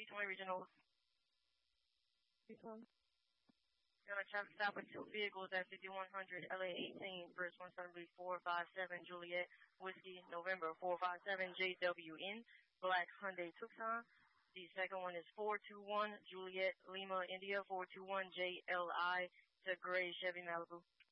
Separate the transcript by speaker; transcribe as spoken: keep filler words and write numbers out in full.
Speaker 1: twenty Regional.
Speaker 2: three twenty.
Speaker 1: Got a traffic stop with two vehicles at fifty-one hundred L A eighteen. First one's going to be four five seven Juliet Whiskey November four five seven J W N Black Hyundai Tucson. The second one is four two one Juliet Lima India four two one J L I. It's a gray Chevy Malibu.